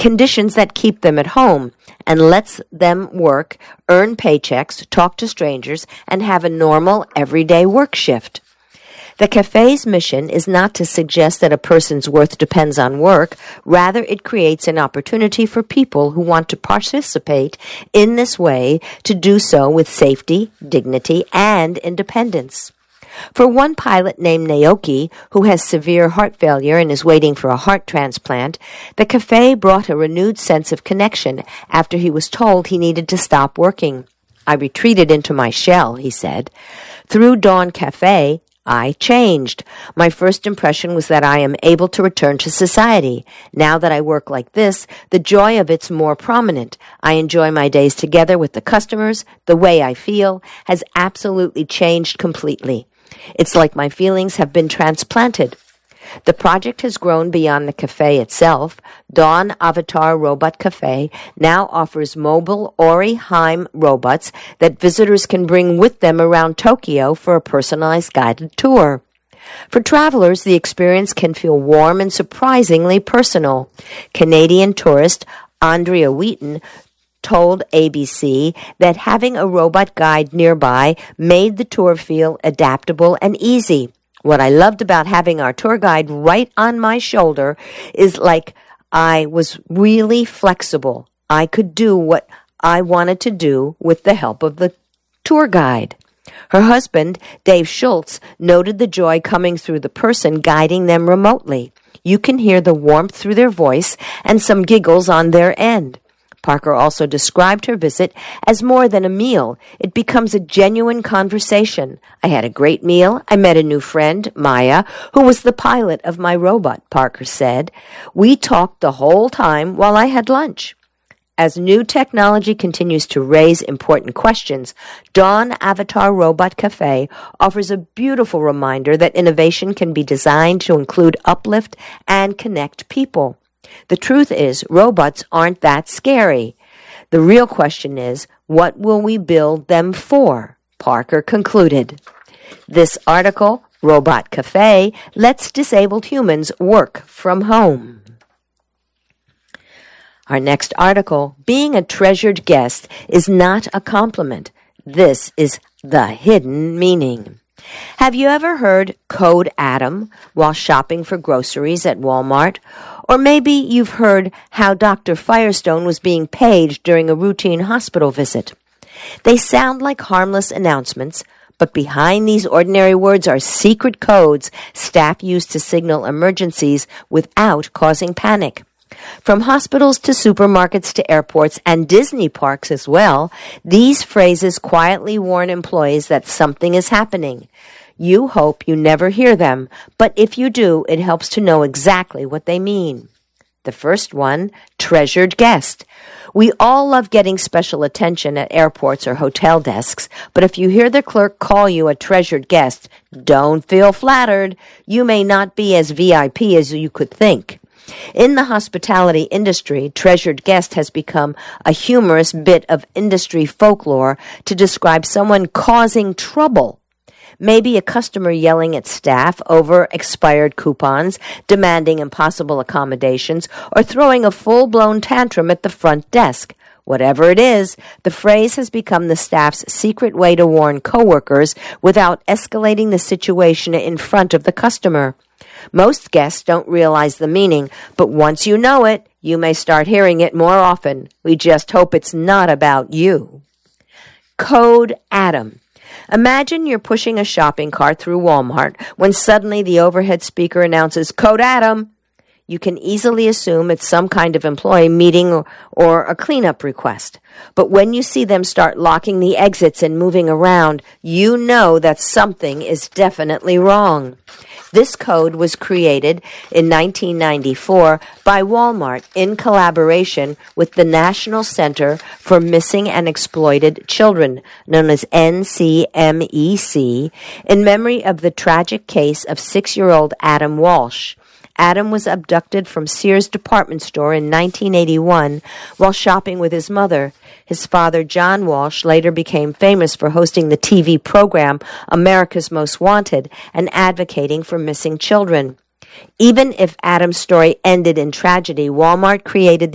conditions that keep them at home and lets them work, earn paychecks, talk to strangers, and have a normal, everyday work shift. The cafe's mission is not to suggest that a person's worth depends on work. Rather, it creates an opportunity for people who want to participate in this way to do so with safety, dignity, and independence. For one pilot named Naoki, who has severe heart failure and is waiting for a heart transplant, the cafe brought a renewed sense of connection after he was told he needed to stop working. I retreated into my shell, he said. Through Dawn Cafe, I changed. My first impression was that I am able to return to society. Now that I work like this, the joy of it's more prominent. I enjoy my days together with the customers. The way I feel has absolutely changed completely. It's like my feelings have been transplanted. The project has grown beyond the cafe itself. Dawn Avatar Robot Cafe now offers mobile Ori-Heim robots that visitors can bring with them around Tokyo for a personalized guided tour. For travelers, the experience can feel warm and surprisingly personal. Canadian tourist Andrea Wheaton told ABC that having a robot guide nearby made the tour feel adaptable and easy. What I loved about having our tour guide right on my shoulder is like I was really flexible. I could do what I wanted to do with the help of the tour guide. Her husband, Dave Schultz, noted the joy coming through the person guiding them remotely. You can hear the warmth through their voice and some giggles on their end. Parker also described her visit as more than a meal. It becomes a genuine conversation. I had a great meal. I met a new friend, Maya, who was the pilot of my robot, Parker said. We talked the whole time while I had lunch. As new technology continues to raise important questions, Dawn Avatar Robot Cafe offers a beautiful reminder that innovation can be designed to include uplift and connect people. The truth is, robots aren't that scary. The real question is, what will we build them for? Parker concluded. This article, Robot Cafe, lets disabled humans work from home. Our next article, being a treasured guest is not a compliment. This is the hidden meaning. Have you ever heard Code Adam while shopping for groceries at Walmart? Or maybe you've heard how Dr. Firestone was being paged during a routine hospital visit. They sound like harmless announcements, but behind these ordinary words are secret codes staff use to signal emergencies without causing panic. From hospitals to supermarkets to airports and Disney parks as well, these phrases quietly warn employees that something is happening. You hope you never hear them, but if you do, it helps to know exactly what they mean. The first one, treasured guest. We all love getting special attention at airports or hotel desks, but if you hear the clerk call you a treasured guest, don't feel flattered. You may not be as VIP as you could think. In the hospitality industry, treasured guest has become a humorous bit of industry folklore to describe someone causing trouble. Maybe a customer yelling at staff over expired coupons, demanding impossible accommodations, or throwing a full-blown tantrum at the front desk. Whatever it is, the phrase has become the staff's secret way to warn coworkers without escalating the situation in front of the customer. Most guests don't realize the meaning, but once you know it, you may start hearing it more often. We just hope it's not about you. Code Adam. Imagine you're pushing a shopping cart through Walmart when suddenly the overhead speaker announces, Code Adam. You can easily assume it's some kind of employee meeting or a cleanup request. But when you see them start locking the exits and moving around, you know that something is definitely wrong. This code was created in 1994 by Walmart in collaboration with the National Center for Missing and Exploited Children, known as NCMEC, in memory of the tragic case of 6-year-old Adam Walsh. Adam was abducted from Sears department store in 1981 while shopping with his mother. His father, John Walsh, later became famous for hosting the TV program America's Most Wanted and advocating for missing children. Even if Adam's story ended in tragedy, Walmart created